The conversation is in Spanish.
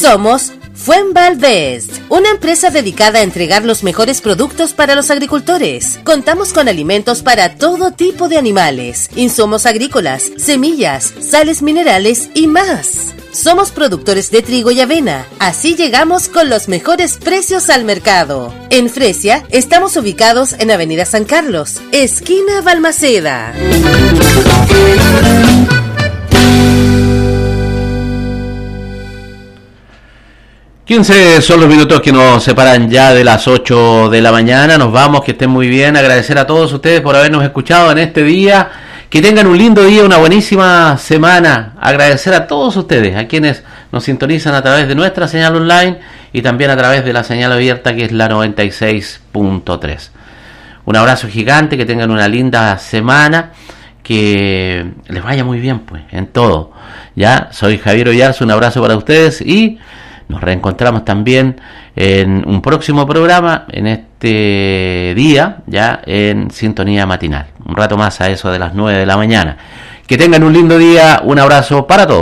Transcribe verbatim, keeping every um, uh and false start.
Somos Fuenvaldez, una empresa dedicada a entregar los mejores productos para los agricultores. Contamos con alimentos para todo tipo de animales, insumos agrícolas, semillas, sales minerales y más. Somos productores de trigo y avena, así llegamos con los mejores precios al mercado. En Fresia estamos ubicados en Avenida San Carlos, esquina Balmaceda. quince son los minutos que nos separan ya de las ocho de la mañana. Nos vamos, que estén muy bien. Agradecer a todos ustedes por habernos escuchado en este día. Que tengan un lindo día, una buenísima semana. Agradecer a todos ustedes, a quienes nos sintonizan a través de nuestra señal online y también a través de la señal abierta, que es la noventa y seis punto tres. Un abrazo gigante, que tengan una linda semana, que les vaya muy bien pues en todo. Ya, soy Javier Oyarzo, un abrazo para ustedes y nos reencontramos también en un próximo programa, en este día, ya en Sintonía Matinal. Un rato más a eso de las nueve de la mañana. Que tengan un lindo día, un abrazo para todos.